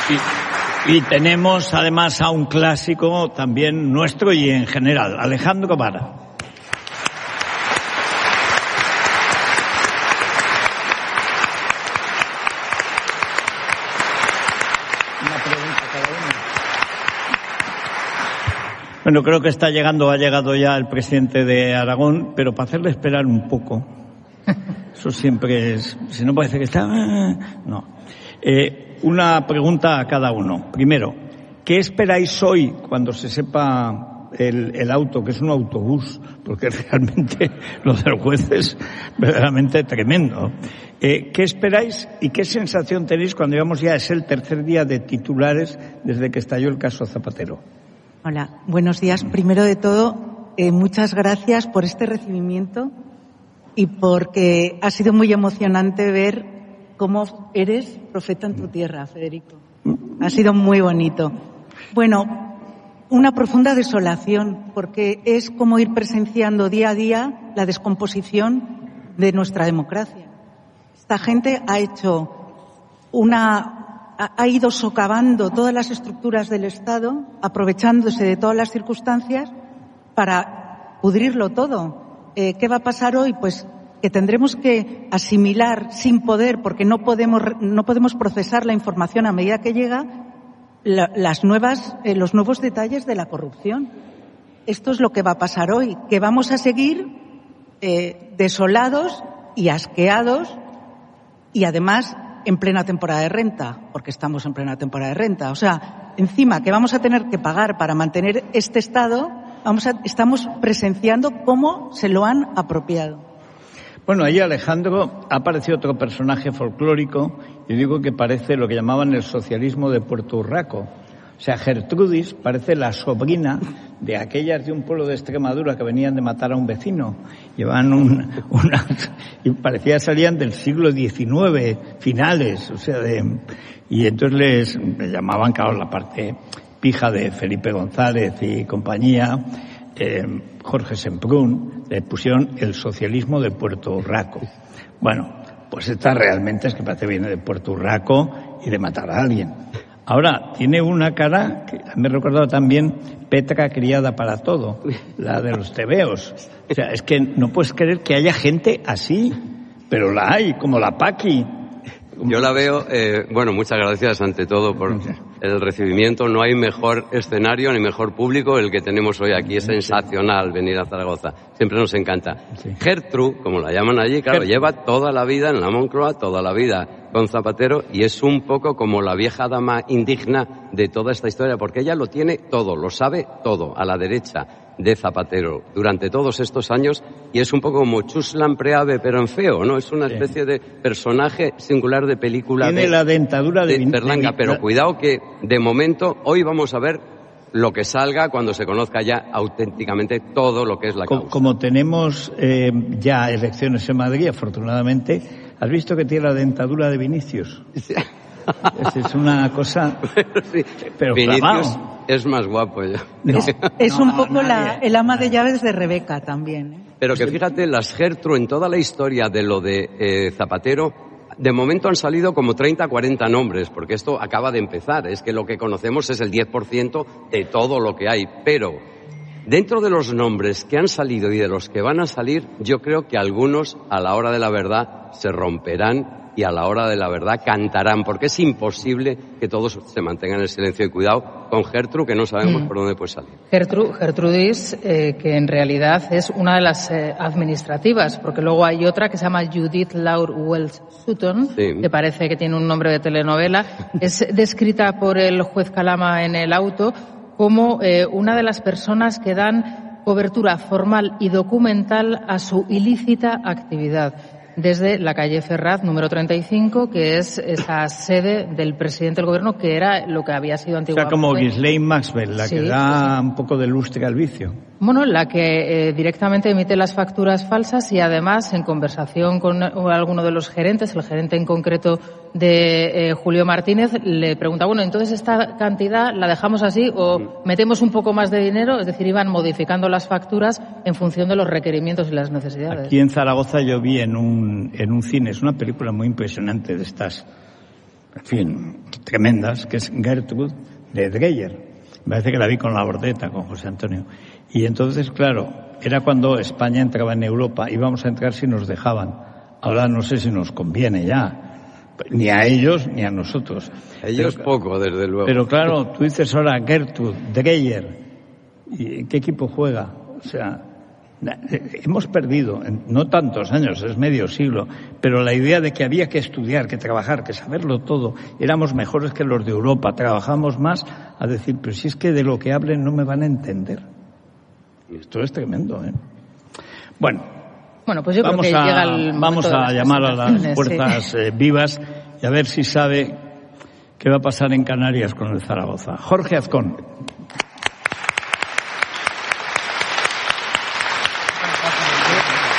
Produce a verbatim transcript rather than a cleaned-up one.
Y, y tenemos además a un clásico también nuestro y en general, Alejandro Vara. Bueno, creo que está llegando, ha llegado ya el presidente de Aragón, pero para hacerle esperar un poco, eso siempre es, si no parece que está, no. Eh, una pregunta a cada uno. Primero, ¿qué esperáis hoy cuando se sepa el, el auto, que es un autobús? Porque realmente lo del juez es verdaderamente tremendo. Eh, ¿Qué esperáis y qué sensación tenéis cuando llevamos ya, es el tercer día de titulares desde que estalló el caso Zapatero? Hola, buenos días. Primero de todo, eh, muchas gracias por este recibimiento y porque ha sido muy emocionante ver cómo eres profeta en tu tierra, Federico. Ha sido muy bonito. Bueno, una profunda desolación, porque es como ir presenciando día a día la descomposición de nuestra democracia. Esta gente ha hecho una... ha ido socavando todas las estructuras del Estado, aprovechándose de todas las circunstancias para pudrirlo todo. Eh, ¿Qué va a pasar hoy? Pues que tendremos que asimilar sin poder, porque no podemos no podemos procesar la información a medida que llega, la, las nuevas eh, los nuevos detalles de la corrupción. Esto es lo que va a pasar hoy, que vamos a seguir eh, desolados y asqueados y además en plena temporada de renta, porque estamos en plena temporada de renta. O sea, encima que vamos a tener que pagar para mantener este Estado, vamos a, estamos presenciando cómo se lo han apropiado. Bueno, ahí, Alejandro, ha aparecido otro personaje folclórico, y digo que parece lo que llamaban el socialismo de Puerto Urraco. O sea, Gertrudis parece la sobrina de aquellas de un pueblo de Extremadura que venían de matar a un vecino. Llevaban un, una... y parecía que salían del siglo diecinueve, finales, o sea, de... Y entonces les, les llamaban, claro, la parte pija de Felipe González y compañía, eh, Jorge Semprún, le pusieron el socialismo de Puerto Urraco. Bueno, pues esta realmente es que parece que viene de Puerto Urraco y de matar a alguien. Ahora, tiene una cara que me he recordado también Petra criada para todo, la de los tebeos. O sea, es que no puedes creer que haya gente así, pero la hay, como la Paqui. Yo la veo, eh, bueno, muchas gracias ante todo por el recibimiento. No hay mejor escenario ni mejor público el que tenemos hoy aquí. Es sensacional venir a Zaragoza. Siempre nos encanta. Sí. Gertrude, como la llaman allí, claro, Gertrude. Lleva toda la vida en la Moncloa, toda la vida con Zapatero, y es un poco como la vieja dama indigna de toda esta historia, porque ella lo tiene todo, lo sabe todo, a la derecha de Zapatero durante todos estos años, y es un poco como Chuslan Preave, pero en feo, ¿no? Es una especie de personaje singular de película. Tiene de, la dentadura de, de Berlanga, pero cuidado que de momento hoy vamos a ver lo que salga cuando se conozca ya auténticamente todo lo que es la causa. Como, como tenemos eh, ya elecciones en Madrid, afortunadamente, ¿has visto que tiene la dentadura de Vinicius? Sí. Es, es una cosa... Pero, sí. Pero Vinicius clavado. Es más guapo ya. No, es es no, un poco la, el ama de llaves de Rebeca también, ¿eh? Pero que fíjate, las Gertrude en toda la historia de lo de eh, Zapatero, de momento han salido como treinta, cuarenta nombres, porque esto acaba de empezar. Es que lo que conocemos es el diez por ciento de todo lo que hay. Pero dentro de los nombres que han salido y de los que van a salir, yo creo que algunos, a la hora de la verdad, se romperán y a la hora de la verdad cantarán, porque es imposible que todos se mantengan en silencio. Y cuidado con Gertrude, que no sabemos mm. por dónde puede salir. Gertrude, Gertrudis, eh, que en realidad es una de las eh, administrativas, porque luego hay otra que se llama Judith Laure Wells Sutton, sí. que parece que tiene un nombre de telenovela. Es descrita por el juez Calama en el auto como eh, una de las personas que dan cobertura formal y documental a su ilícita actividad, desde la calle Ferraz, número treinta y cinco, que es esa sede del presidente del gobierno, que era lo que había sido antiguamente. O sea, como Ghislaine Maxwell, la sí, que da sí. un poco de lustre al vicio. Bueno, la que eh, directamente emite las facturas falsas y además, en conversación con alguno de los gerentes, el gerente en concreto de eh, Julio Martínez, le pregunta, bueno, entonces esta cantidad la dejamos así o metemos un poco más de dinero, es decir, iban modificando las facturas en función de los requerimientos y las necesidades. Aquí en Zaragoza yo vi en un, en un cine, es una película muy impresionante de estas, en fin, tremendas, que es Gertrud de Dreyer. Me parece que la vi con la Bordeta, con José Antonio. Y entonces, claro, era cuando España entraba en Europa, íbamos a entrar si nos dejaban. Ahora no sé si nos conviene ya, ni a ellos ni a nosotros. A ellos pero, poco, desde luego. Pero claro, tú dices ahora Gertrud, Dreyer, ¿y qué equipo juega? O sea, hemos perdido, no tantos años, es medio siglo, pero la idea de que había que estudiar, que trabajar, que saberlo todo, éramos mejores que los de Europa, trabajamos más, a decir, pero si es que de lo que hablen no me van a entender. Y esto es tremendo, ¿eh? Bueno, bueno pues yo vamos creo que a, llega el vamos a llamar a las fuerzas sí. eh, vivas y a ver si sabe qué va a pasar en Canarias con el Zaragoza. Jorge Azcón.